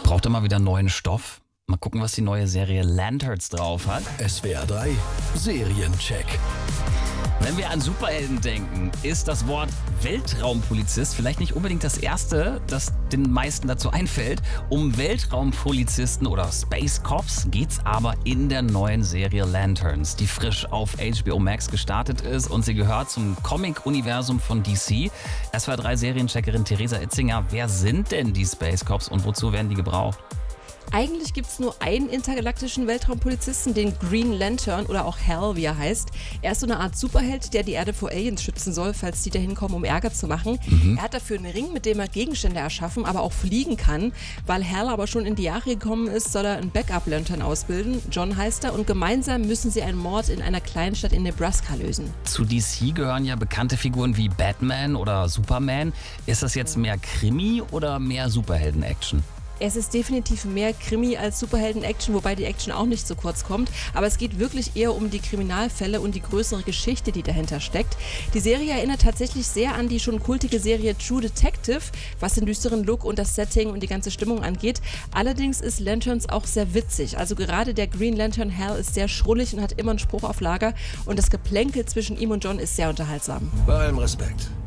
Braucht immer wieder neuen Stoff. Mal gucken, was die neue Serie Lanterns drauf hat. SWR 3 Seriencheck. Wenn wir an Superhelden denken, ist das Wort Weltraumpolizist vielleicht nicht unbedingt das erste, das den meisten dazu einfällt. Um Weltraumpolizisten oder Space Cops geht's aber in der neuen Serie Lanterns, die frisch auf HBO Max gestartet ist und sie gehört zum Comic-Universum von DC. SWR 3 Seriencheckerin Theresa Itzinger, wer sind denn die Space Cops und wozu werden die gebraucht? Eigentlich gibt es nur einen intergalaktischen Weltraumpolizisten, den Green Lantern oder auch Hal, wie er heißt. Er ist so eine Art Superheld, der die Erde vor Aliens schützen soll, falls die dahin kommen, um Ärger zu machen. Er hat dafür einen Ring, mit dem er Gegenstände erschaffen, aber auch fliegen kann. Weil Hal aber schon in die Jahre gekommen ist, soll er einen Backup-Lantern ausbilden. John heißt er und gemeinsam müssen sie einen Mord in einer Kleinstadt in Nebraska lösen. Zu DC gehören ja bekannte Figuren wie Batman oder Superman. Ist das jetzt mehr Krimi oder mehr Superhelden-Action? Es ist definitiv mehr Krimi als Superhelden-Action, wobei die Action auch nicht zu kurz kommt. Aber es geht wirklich eher um die Kriminalfälle und die größere Geschichte, die dahinter steckt. Die Serie erinnert tatsächlich sehr an die schon kultige Serie True Detective, was den düsteren Look und das Setting und die ganze Stimmung angeht. Allerdings ist Lanterns auch sehr witzig. Also gerade der Green Lantern Hal ist sehr schrullig und hat immer einen Spruch auf Lager. Und das Geplänkel zwischen ihm und John ist sehr unterhaltsam. Bei allem Respekt.